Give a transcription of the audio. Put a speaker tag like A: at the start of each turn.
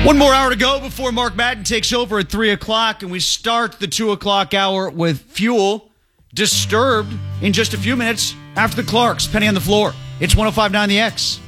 A: One more hour to go before Mark Madden takes over at 3 o'clock, and we start the 2 o'clock hour with Fuel, Disturbed in just a few minutes after the Clarks. Penny on the floor. It's 105.9 The X.